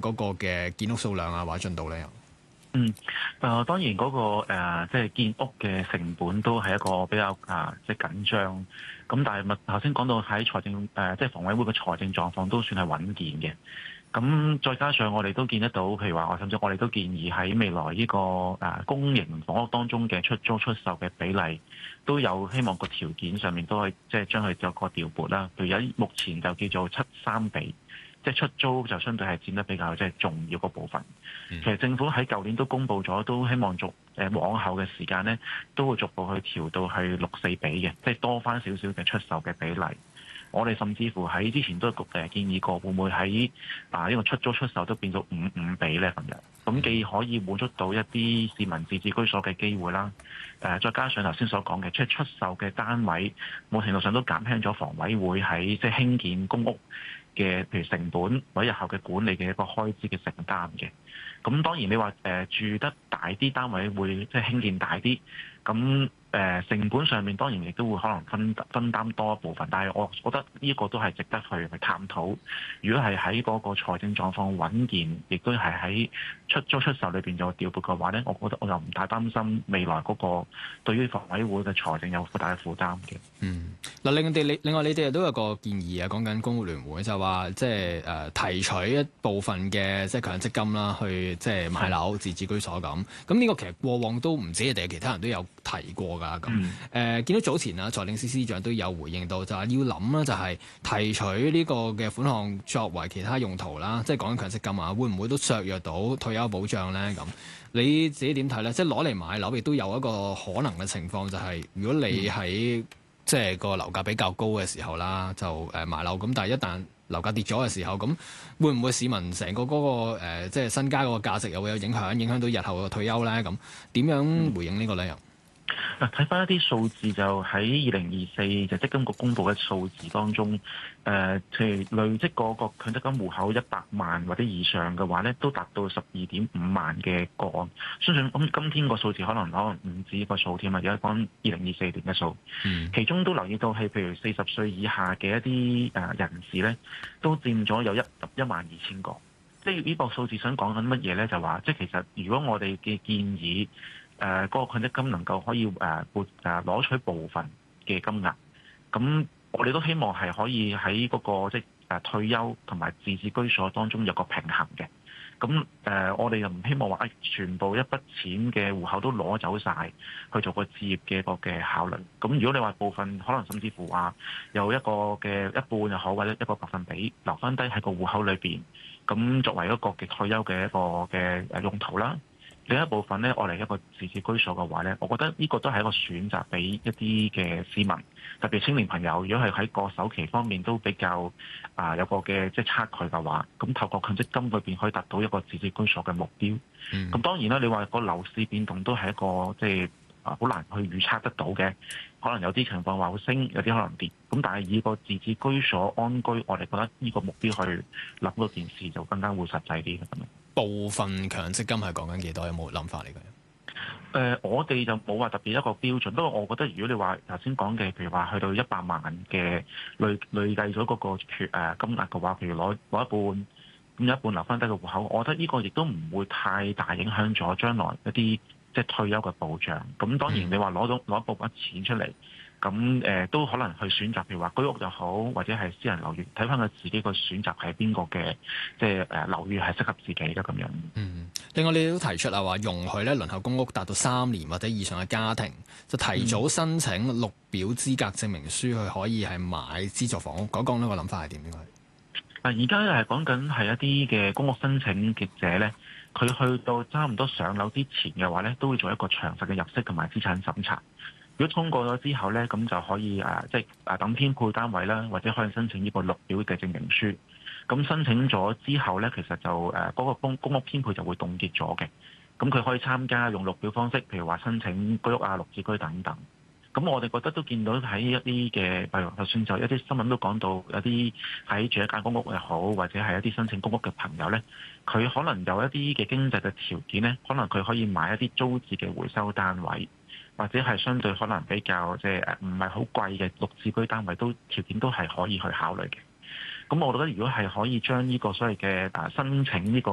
嗰個嘅建屋數量啊或者進度咧？ 當然嗰、即係建屋嘅成本都係一個比較即係緊張。咁但係頭先講到喺財政即係房委會嘅財政狀況都算係穩健嘅。咁再加上我哋都見得到，譬如話甚至我哋都建議喺未來呢個公營房屋當中嘅出租出售嘅比例，都有希望個條件上面都可以即係將佢有個調撥啦。譬如喺目前就叫做7:3比。即係出租就相對係佔得比較即係重要個部分。其實政府喺舊年都公布咗，都希望往後嘅時間呢，都會逐步去調到去6:4比嘅，即係多翻少少嘅出售嘅比例。我哋甚至乎喺之前都建議過，會唔會喺呢個出租出售都變到5:5比呢？咁樣？咁既可以滿足到一啲市民自置居所嘅機會啦。再加上頭先所講嘅，即係出售嘅單位，某程度上都減輕咗房委會喺即係興建公屋嘅譬如成本或者日後嘅管理嘅一個開支嘅承擔嘅。咁當然你話住得大啲單位會即係興建大啲，咁成本上面當然亦都會可能分擔多一部分，但係我覺得呢個都係值得去探討。如果係喺嗰個財政狀況穩健，亦都係喺出租出售裏邊有調撥嘅話呢，我覺得我又唔太擔心未來嗰個對於房委會嘅財政有好大嘅負擔嘅。 嗱，另外你哋都有個建議啊，講緊公屋聯會就話即係提取一部分嘅即係強積金啦，去即係買樓自置居所咁。咁呢個其實過往都唔止你哋，其他人都有提過㗎。咁見到早前啊，財政司司長都有回應到，就係要諗啦，就係提取呢個嘅款項作為其他用途啦，即係講緊強積金啊，會唔會都削弱到退休保障咧？咁你自己點睇咧？即係攞嚟買樓，亦都有一個可能嘅情況，就係如果你喺即係個樓價比較高嘅時候啦，就買樓。咁但係一旦樓價跌咗嘅時候，咁會唔會市民成個嗰個即係身家嗰個價值又會有影響到日後嘅退休咧？咁點樣回應呢個理由？ 睇翻一啲數字，就喺2024就積金局公布嘅數字當中，譬如累積嗰個強積金戶口100萬或者以上嘅話咧，都達到12.5萬嘅個案。相信今天個數字可能唔止個數添啊，而家講2024年嘅數。其中都留意到係譬如40歲以下嘅一啲人士咧，都佔咗有112,000個。即係呢個數字想講緊乜嘢咧？就話即係其實如果我哋嘅建議，嗰個強積金能夠可以攞取部分嘅金額，咁我哋都希望係可以喺嗰個即係退休同埋自置居所當中有個平衡嘅。咁我哋又唔希望話全部一筆錢嘅戶口都攞走晒去做個置業嘅一個嘅考慮。咁如果你話部分可能甚至乎話有一個嘅一半又好，或者一個百分比留翻低喺個戶口裏邊，咁作為一個嘅退休嘅一個嘅用途啦。另一部分咧，我嚟一個自置居所嘅話咧，我覺得呢個都係一個選擇俾一啲嘅市民，特別青年朋友，如果係喺個首期方面都比較有個嘅即係差距嘅話，咁透過強積金裏邊可以達到一個自置居所嘅目標。咁當然啦，你話個樓市變動都係一個即係好難去預測得到嘅，可能有啲情況話會升，有啲可能跌。咁但係以個自置居所安居，我哋覺得呢個目標去諗嗰件事就更加會實際啲嘅咁樣。 部分強積金係講緊幾多？有冇諗法嚟嘅？ 我哋就冇話特別一個標準，不過我覺得如果你話頭先講嘅，譬如話去到100萬嘅累計咗嗰個金額嘅話，譬如攞一半，咁有一半留翻低個戶口，我覺得呢個亦都唔會太大影響咗將來一啲即係退休嘅保障。咁當然你話攞一部分錢出嚟。咁都可能去選擇，譬如話居屋就好，或者係私人樓宇，睇翻佢自己個選擇係邊個嘅，即係樓宇係適合自己啦咁樣。 另外你都提出話容許咧輪候公屋達到3年或者以上嘅家庭，就提早申請綠表資格證明書，去可以係買資助房屋。講呢個諗法係點應該？ 而家係講緊係一啲嘅公屋申請嘅者咧，佢去到差唔多上樓之前嘅話咧，都會做一個詳細嘅入息同埋資產審查。如果通過咗之後咧，咁就可以即係等編配單位啦，或者可以申請呢個綠表嘅證明書。咁申請咗之後咧，其實就嗰個公屋編配就會凍結咗嘅。咁佢可以參加用綠表方式，譬如話申請居屋綠置居等等。咁我哋覺得都見到喺一啲嘅，譬如就算就一啲新聞都講到，有啲喺住一間公屋又好，或者係一啲申請公屋嘅朋友咧，佢可能有一啲嘅經濟嘅條件咧，可能佢可以買一啲租置嘅回收單位。或者係相對可能比較即係唔係好貴嘅綠置居單位，都條件都係可以去考慮嘅。咁我覺得如果係可以將呢個所謂嘅申請呢個